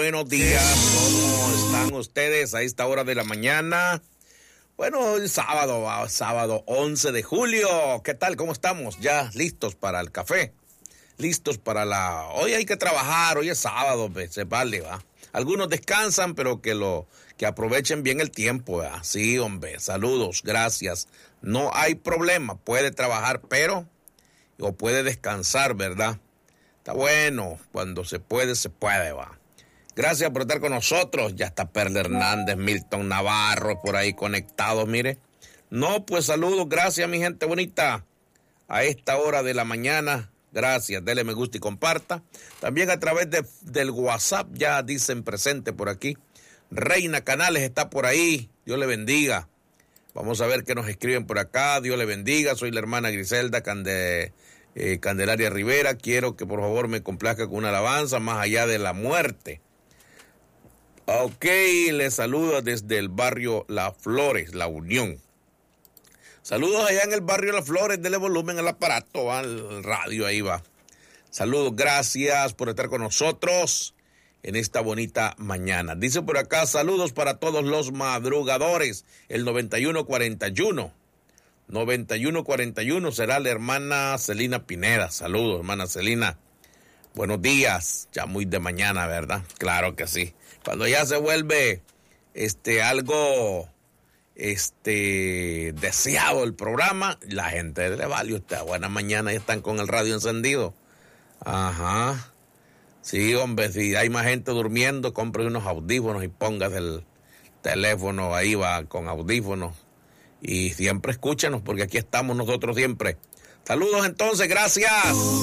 buenos días. ¿Cómo están ustedes a esta hora de la mañana? Bueno, el sábado 11 de julio. ¿Qué tal? ¿Cómo estamos? ¿Ya listos para el café? Listos para Hoy hay que trabajar, hoy es sábado, se vale, ¿va? Algunos descansan, pero que aprovechen bien el tiempo, ¿va? Sí, hombre, saludos, gracias. No hay problema, puede trabajar, o puede descansar, ¿verdad? Está bueno, cuando se puede, ¿va? Gracias por estar con nosotros. Ya está Perla Hernández, Milton Navarro por ahí conectados, mire. No, pues saludos, gracias mi gente bonita. A esta hora de la mañana, gracias, dele me gusta y comparta. También a través del WhatsApp, ya dicen presente por aquí. Reina Canales está por ahí, Dios le bendiga. Vamos a ver qué nos escriben por acá, Dios le bendiga. Soy la hermana Griselda Candelaria Rivera. Quiero que por favor me complazca con una alabanza, Más allá de la muerte. Ok, les saludo desde el barrio Las Flores, La Unión. Saludos allá en el barrio Las Flores, dele volumen al aparato, al radio, ahí va. Saludos, gracias por estar con nosotros en esta bonita mañana. Dice por acá, saludos para todos los madrugadores, el 9141. 9141 será la hermana Celina Pineda. Saludos, hermana Celina. Buenos días, ya muy de mañana, ¿verdad? Claro que sí. Cuando ya se vuelve algo deseado el programa, la gente le vale usted. Buena mañana, ya están con el radio encendido. Ajá. Sí, hombre, si hay más gente durmiendo, compre unos audífonos y póngase el teléfono ahí, va, con audífonos. Y siempre escúchanos, porque aquí estamos nosotros siempre. Saludos entonces, gracias.